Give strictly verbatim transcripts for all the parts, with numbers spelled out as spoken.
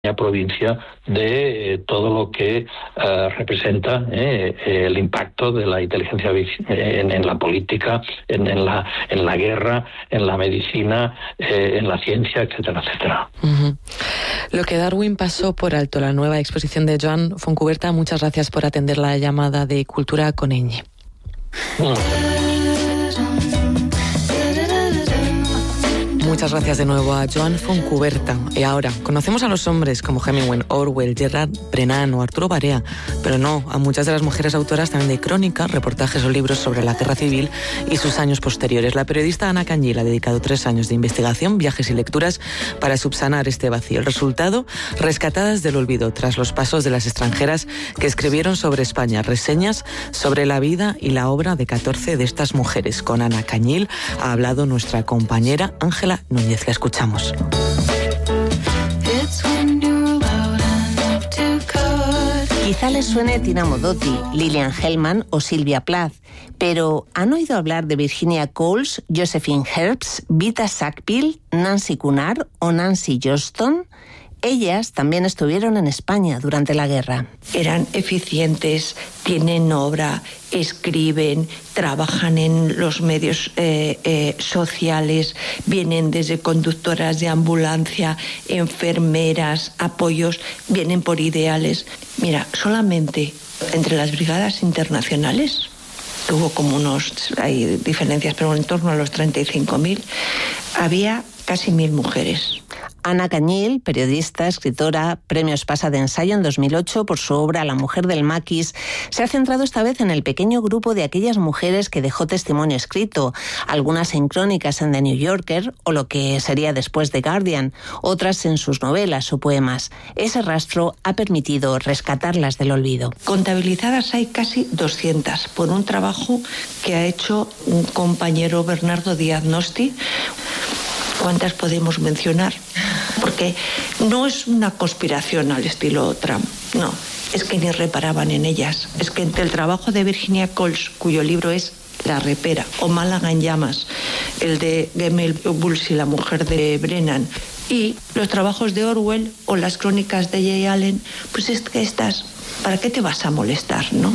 provincia de eh, todo lo que eh, representa eh, el impacto de la inteligencia en, en la política, en, en la en la guerra, en la medicina, eh, en la ciencia, etcétera, etcétera. Uh-huh. Lo que Darwin pasó por alto, la nueva exposición de Joan Fontcuberta. Muchas gracias por atender la llamada de Cultura con Ñ. Uh-huh. Muchas gracias de nuevo a Joan Fontcuberta. Y ahora, conocemos a los hombres como Hemingway, Orwell, Gerard Brennan o Arturo Barea, pero no a muchas de las mujeres autoras también de crónicas, reportajes o libros sobre la guerra civil y sus años posteriores. La periodista Ana Cañil ha dedicado tres años de investigación, viajes y lecturas para subsanar este vacío. El resultado, rescatadas del olvido tras los pasos de las extranjeras que escribieron sobre España, reseñas sobre la vida y la obra de catorce de estas mujeres. Con Ana Cañil ha hablado nuestra compañera Ángela Núñez. La escuchamos. Quizá les suene Tina Modotti, Lillian Hellman o Sylvia Plath, pero ¿han oído hablar de Virginia Coles, Josephine Herbst, Vita Sackville, Nancy Cunard o Nancy Johnston? Ellas también estuvieron en España durante la guerra. Eran eficientes, tienen obra, escriben, trabajan en los medios eh, eh, sociales, vienen desde conductoras de ambulancia, enfermeras, apoyos, vienen por ideales. Mira, solamente entre las brigadas internacionales, tuvo como unos, hay diferencias, pero en torno a los treinta y cinco mil, había casi mil mujeres. Ana Cañil, periodista, escritora, premio Espasa de ensayo en dos mil ocho por su obra La mujer del maquis, se ha centrado esta vez en el pequeño grupo de aquellas mujeres que dejó testimonio escrito, algunas en crónicas en The New Yorker o lo que sería después The Guardian, otras en sus novelas o poemas. Ese rastro ha permitido rescatarlas del olvido. Contabilizadas hay casi doscientas por un trabajo que ha hecho un compañero, Bernardo Díaz Nosti. ¿Cuántas podemos mencionar? Porque no es una conspiración al estilo Trump, no, es que ni reparaban en ellas. Es que entre el trabajo de Virginia Coles, cuyo libro es La repera, o Málaga en llamas, el de Gemel Bulsi, la mujer de Brennan, y los trabajos de Orwell o las crónicas de Jay Allen, pues es que estas, ¿para qué te vas a molestar, no?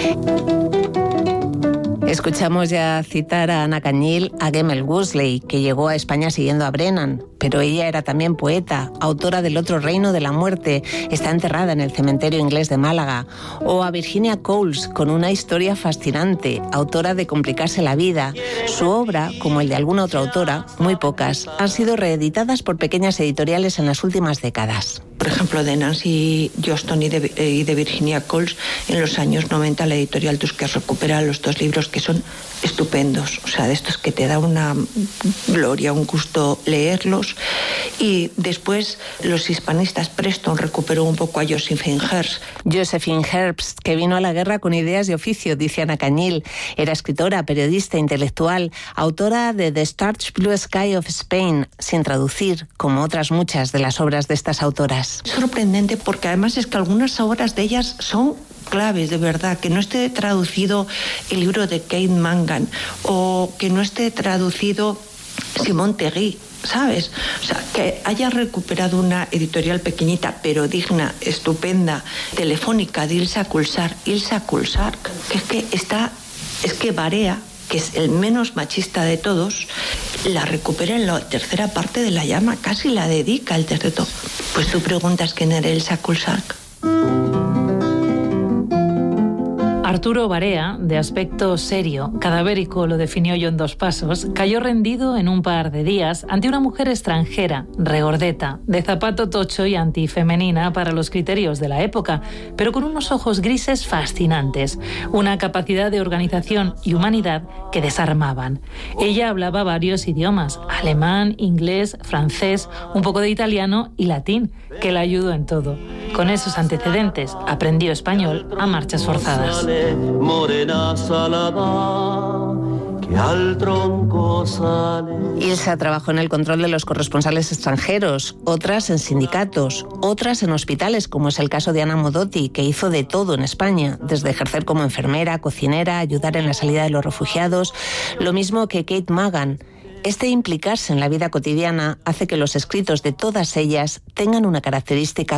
Escuchamos ya citar a Ana Cañil a Gemel Woosley, que llegó a España siguiendo a Brennan, pero ella era también poeta, autora del Otro reino de la muerte, está enterrada en el cementerio inglés de Málaga, o a Virginia Coles, con una historia fascinante, autora de Complicarse la vida. Su obra, como el de alguna otra autora, muy pocas, han sido reeditadas por pequeñas editoriales en las últimas décadas. Por ejemplo, de Nancy Johnston y de, y de Virginia Coles, en los años noventa la editorial Tusquets recupera los dos libros que son estupendos, o sea, de estos que te da una gloria, un gusto leerlos. Y después los hispanistas, Preston recuperó un poco a Josephine Herbst. Josephine Herbst, que vino a la guerra con ideas de oficio, dice Ana Cañil. Era escritora, periodista, intelectual, autora de The Starch Blue Sky of Spain, sin traducir, como otras muchas de las obras de estas autoras. Es sorprendente porque además es que algunas obras de ellas son claves, de verdad, que no esté traducido el libro de Kate Mangan o que no esté traducido Simone Tegui, ¿sabes? O sea, que haya recuperado una editorial pequeñita, pero digna, estupenda, Telefónica, de Ilsa Kulsar, Ilsa Kulsar, que es que está, es que Barea, que es el menos machista de todos, la recupera en la tercera parte de La llama, casi la dedica al tercero. Pues tú preguntas quién era Ilsa Kulsar. Arturo Barea, de aspecto serio, cadavérico, lo definió yo en dos pasos, cayó rendido en un par de días ante una mujer extranjera, regordeta, de zapato tocho y antifemenina para los criterios de la época, pero con unos ojos grises fascinantes, una capacidad de organización y humanidad que desarmaban. Ella hablaba varios idiomas, alemán, inglés, francés, un poco de italiano y latín, que la ayudó en todo. Con esos antecedentes, aprendió español a marchas forzadas. Morena salada, que al tronco sale. Ilsa trabajó en el control de los corresponsales extranjeros, otras en sindicatos, otras en hospitales, como es el caso de Ana Modotti, que hizo de todo en España, desde ejercer como enfermera, cocinera, ayudar en la salida de los refugiados, lo mismo que Kate Mangan. Este implicarse en la vida cotidiana hace que los escritos de todas ellas tengan una característica